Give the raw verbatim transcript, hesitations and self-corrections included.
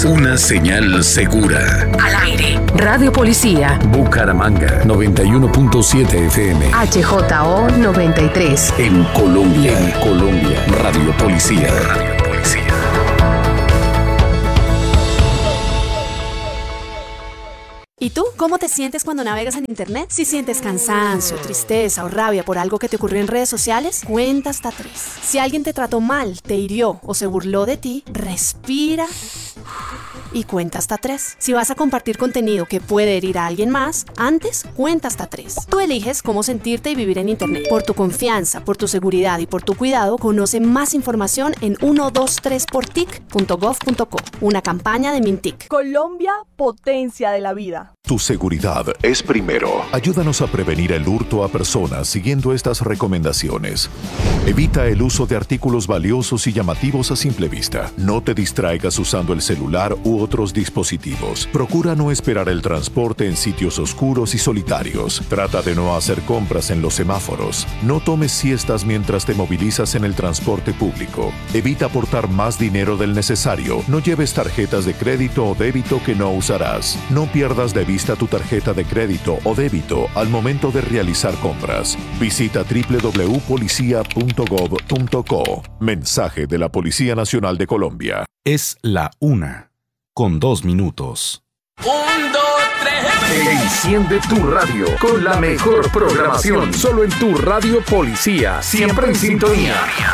Somos una señal segura. Al aire. Radio Policía. Bucaramanga, noventa y uno punto siete F M. H J O noventa y tres. En Colombia. En Colombia. Radio Policía. Radio Policía. ¿Y tú? ¿Cómo te sientes cuando navegas en internet? Si sientes cansancio, tristeza o rabia por algo que te ocurrió en redes sociales, cuenta hasta tres. Si alguien te trató mal, te hirió o se burló de ti, respira y cuenta hasta tres. Si vas a compartir contenido que puede herir a alguien más, antes cuenta hasta tres. Tú eliges cómo sentirte y vivir en internet. Por tu confianza, por tu seguridad y por tu cuidado, conoce más información en ciento veintitrés por tic punto gov punto co. Una campaña de Mintic. Colombia, potencia de la vida. Tu seguridad es primero. Ayúdanos a prevenir el hurto a personas siguiendo estas recomendaciones. Evita el uso de artículos valiosos y llamativos a simple vista. No te distraigas usando el celular u otros dispositivos. Procura no esperar el transporte en sitios oscuros y solitarios. Trata de no hacer compras en los semáforos. No tomes siestas mientras te movilizas en el transporte público. Evita aportar más dinero del necesario. No lleves tarjetas de crédito o débito que no usarás. No pierdas de vista tu tarjeta de crédito o débito al momento de realizar compras. Visita doble u doble u doble u punto policía punto gov punto co. Mensaje de la Policía Nacional de Colombia. Es la una, con dos minutos. Un, dos, tres. Enciende tu radio con la mejor programación. Solo en tu Radio Policía. Siempre en sintonía.